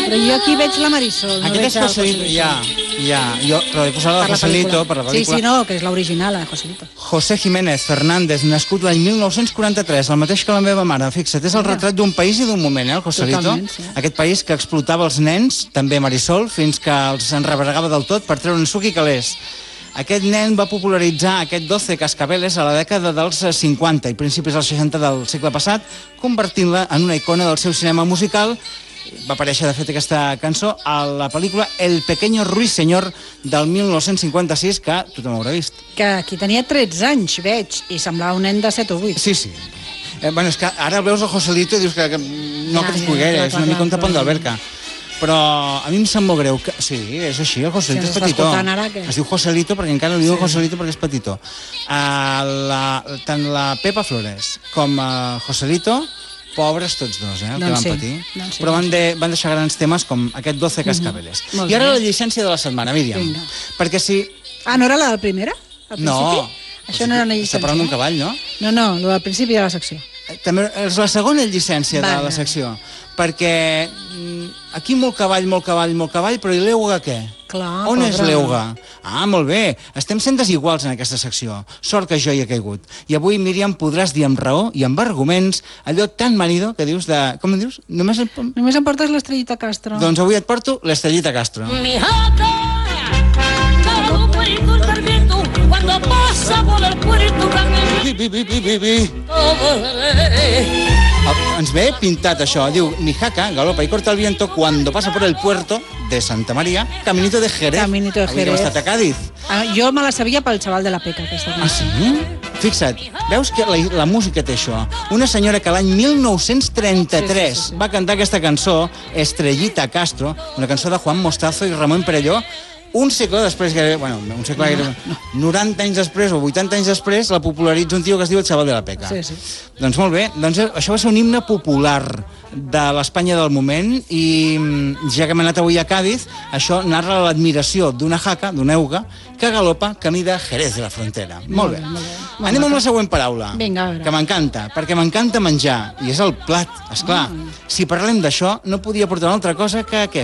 Però jo aquí veig la Marisol. Aquest és Joselito, però he posat el Joselito per la pel·lícula. Sí, no, que és l'original, Joselito. José Jiménez Fernández, nascut l'any 1943, el mateix que la meva mare. Fixa't, és el retrat d'un país i d'un moment, el Joselito. Totalment, sí. Aquest país que explotava els nens, també Marisol, fins que els enrebregava del tot per treure un suc i calés. Aquest nen va popularitzar aquest 12 Cascabeles a la dècada dels 50 i principis dels 60 del segle passat, convertint-la en una icona del seu cinema musical. Va aparèixer, de fet, aquesta cançó a la pel·lícula El pequeño ruiseñor del 1956, que tothom haurà vist. Que aquí tenia 13 anys, veig, i semblava un nen de 7 o 8. Sí. Bueno, és que ara veus el Joselito i dius que no crescut gaire, és una mica un tapón d'alberca. Però a mi em sap molt greu que... Sí, és així, el Joselito és petitó. Es diu Joselito perquè encara li diuen Joselito perquè és petitó. Tant la Pepa Flores com Joselito, pobres tots dos, el que van patir. Però van deixar grans temes com aquest 12 Cascabeles. I ara la llicència de la setmana, Míriam. Perquè si... Ah, no era la primera? No. Això no era una llicència. Està parlant d'un cavall, no? No, el del principi de la secció. També és la segona llicència de la secció, perquè aquí molt cavall, però i l'euga què? Clar, on és l'euga? Ah, molt bé, estem sent desiguals en aquesta secció. Sort que jo hi he caigut. I avui, Míriam, podràs dir amb raó i amb arguments allò tan manido que dius de... Com en dius? Només em portes l'Estrellita Castro. Doncs avui et porto l'Estrellita Castro. Cuando pasa por el puerto Ens ve pintat això, diu Mijaca, galopa y corta el viento cuando pasa por el puerto de Santa María, Caminito de Jerez. Caminito de Jerez. Avui que hem estat a Cádiz. Jo me la sabia pel xaval de la Peca, aquesta cançó. Ah, sí? Fixa't, veus que la música té això? Una senyora que l'any 1933 va cantar aquesta cançó, Estrellita Castro, una cançó de Juan Mostazo i Ramon Perelló, un segle després, un segle 90 anys després o 80 anys després, la popularitza un tio que es diu el xaval de la Peca. Sí. Doncs molt bé, això va ser un himne popular de l'Espanya del moment i ja que hem anat avui a Cádiz, això narra l'admiració d'una jaca, d'una euga, que galopa camí de Jerez de la Frontera. Molt bé. Anem amb la següent paraula, que m'encanta, perquè m'encanta menjar, i és el plat, esclar. Si parlem d'això, no podia portar una altra cosa que aquesta.